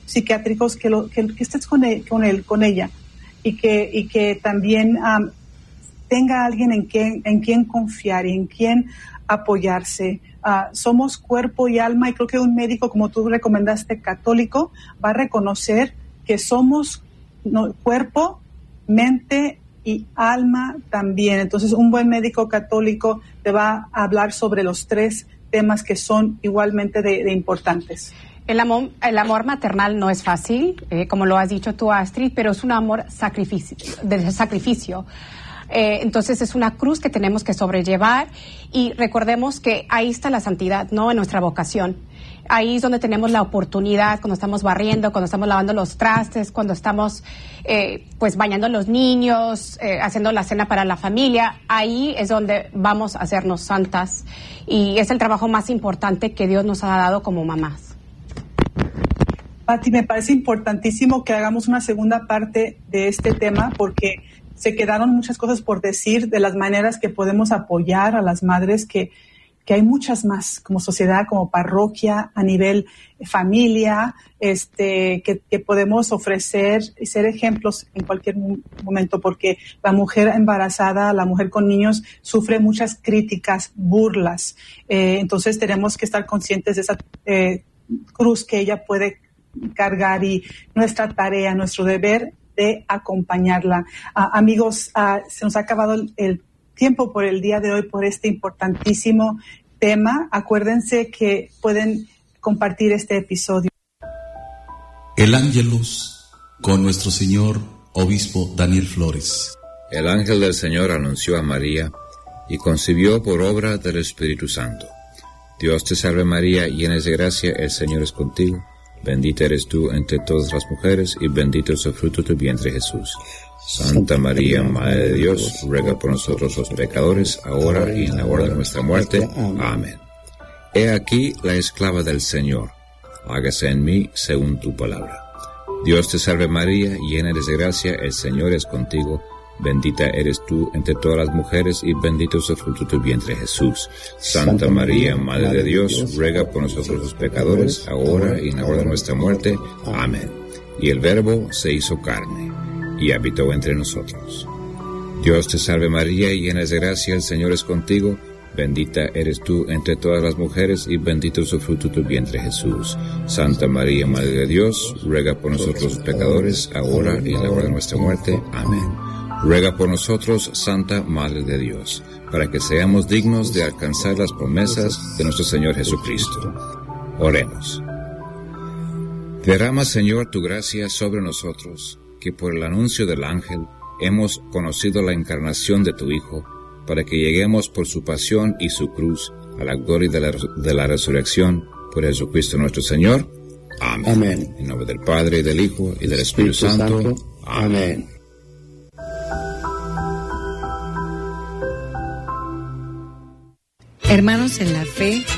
psiquiátricos, que estés con ella, y que también tenga alguien en quien confiar y en quien apoyarse. Somos cuerpo y alma, y creo que un médico, como tú recomendaste, católico, va a reconocer que somos cuerpo, mente y alma también. Entonces, un buen médico católico te va a hablar sobre los 3 temas que son igualmente de importantes. El amor maternal no es fácil, como lo has dicho tú, Astrid, pero es un amor de sacrificio. Entonces es una cruz que tenemos que sobrellevar, y recordemos que ahí está la santidad, ¿no? En nuestra vocación. Ahí es donde tenemos la oportunidad, cuando estamos barriendo, cuando estamos lavando los trastes, cuando estamos pues bañando a los niños, haciendo la cena para la familia. Ahí es donde vamos a hacernos santas, y es el trabajo más importante que Dios nos ha dado como mamás. Pati, me parece importantísimo que hagamos una segunda parte de este tema, porque se quedaron muchas cosas por decir de las maneras que podemos apoyar a las madres, que hay muchas más como sociedad, como parroquia, a nivel familia, que podemos ofrecer y ser ejemplos en cualquier momento, porque la mujer embarazada, la mujer con niños, sufre muchas críticas, burlas. Entonces tenemos que estar conscientes de esa cruz que ella puede cargar, y nuestra tarea, nuestro deber de acompañarla. Amigos, se nos ha acabado el tiempo por el día de hoy, por este importantísimo tema. Acuérdense que pueden compartir este episodio. El Ángelus con nuestro señor obispo Daniel Flores. El ángel del Señor anunció a María y concibió por obra del Espíritu Santo. Dios te salve María, llena de gracia, el Señor es contigo. Bendita eres tú entre todas las mujeres, y bendito es el fruto de tu vientre, Jesús. Santa María, Madre de Dios, ruega por nosotros los pecadores, ahora y en la hora de nuestra muerte. Amén. He aquí la esclava del Señor. Hágase en mí según tu palabra. Dios te salve María, llena eres de gracia, el Señor es contigo. Bendita eres tú entre todas las mujeres, y bendito es el fruto de tu vientre, Jesús. Santa María, Madre de Dios, ruega por nosotros los pecadores, ahora y en la hora de nuestra muerte. Amén. Y el Verbo se hizo carne, y habitó entre nosotros. Dios te salve María, llena de gracia, el Señor es contigo. Bendita eres tú entre todas las mujeres, y bendito es el fruto de tu vientre, Jesús. Santa María, Madre de Dios, ruega por nosotros los pecadores, ahora y en la hora de nuestra muerte. Amén. Ruega por nosotros, Santa Madre de Dios, para que seamos dignos de alcanzar las promesas de nuestro Señor Jesucristo. Oremos. Derrama, Señor, tu gracia sobre nosotros, que por el anuncio del ángel hemos conocido la encarnación de tu Hijo, para que lleguemos por su pasión y su cruz a la gloria de la resurrección, por Jesucristo nuestro Señor. Amén. Amén. En nombre del Padre, y del Hijo, y del Espíritu Santo. Amén. Hermanos en la fe,